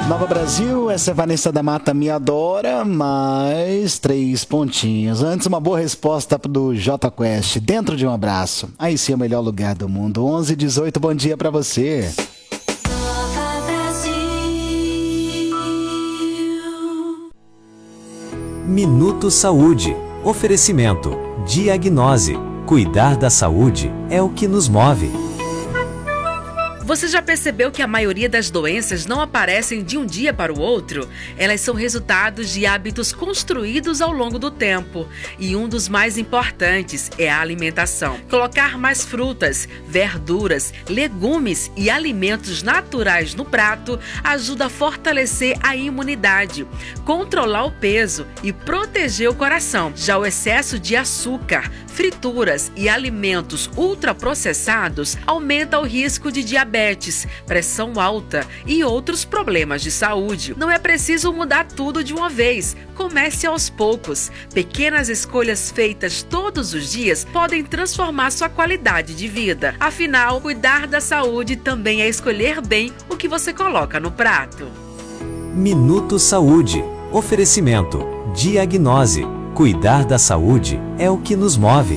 Nova Brasil, essa é Vanessa da Mata, me adora, mais 3 pontinhos. Antes, uma boa resposta do J Quest, dentro de um abraço. Aí sim é o melhor lugar do mundo. 11h18, bom dia pra você. Minuto Saúde. Oferecimento. Diagnose. Cuidar da saúde é o que nos move. Você já percebeu que a maioria das doenças não aparecem de um dia para o outro? Elas são resultados de hábitos construídos ao longo do tempo. E um dos mais importantes é a alimentação. Colocar mais frutas, verduras, legumes e alimentos naturais no prato ajuda a fortalecer a imunidade, controlar o peso e proteger o coração. Já o excesso de açúcar, frituras e alimentos ultraprocessados aumenta o risco de diabetes, pressão alta e outros problemas de saúde. Não é preciso mudar tudo de uma vez. Comece aos poucos. Pequenas escolhas feitas todos os dias podem transformar sua qualidade de vida. Afinal, cuidar da saúde também é escolher bem o que você coloca no prato. Minuto Saúde. Oferecimento. Diagnose. Cuidar da saúde é o que nos move.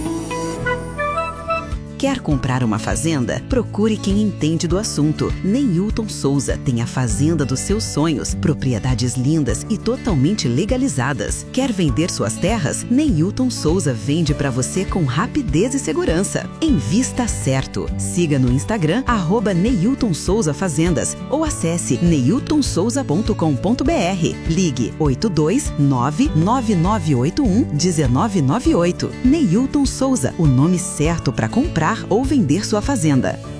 Quer comprar uma fazenda? Procure quem entende do assunto. Neilton Souza tem a fazenda dos seus sonhos, propriedades lindas e totalmente legalizadas. Quer vender suas terras? Neilton Souza vende para você com rapidez e segurança. Invista certo. Siga no Instagram @Neilton Souza Fazendas ou acesse neiltonsouza.com.br. Ligue 829-9981-1998. Neilton Souza, o nome certo para comprar ou vender sua fazenda.